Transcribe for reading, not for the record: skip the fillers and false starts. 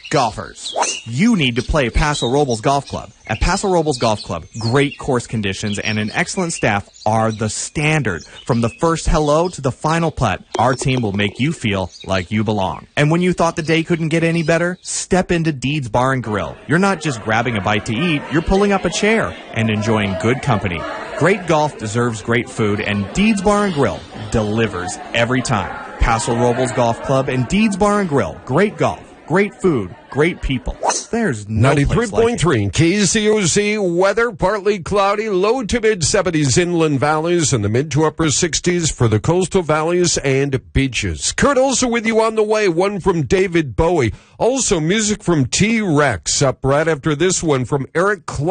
Golfers, you need to play Paso Robles Golf Club. At Paso Robles Golf Club, great course conditions and an excellent staff are the standard. From the first hello to the final putt, our team will make you feel like you belong. And when you thought the day couldn't get any better, step into Deeds Bar and Grill. You're not just grabbing a bite to eat, you're pulling up a chair and enjoying good company. Great golf deserves great food, and Deeds Bar and Grill delivers every time. Paso Robles Golf Club and Deeds Bar and Grill. Great golf, great food, great people. There's no place like it. 93.3 KZOZ, weather partly cloudy, low to mid 70s inland valleys and the mid to upper 60s for the coastal valleys and beaches. Kurt also with you on the way, one from David Bowie. Also music from T-Rex up right after this one from Eric Clapton.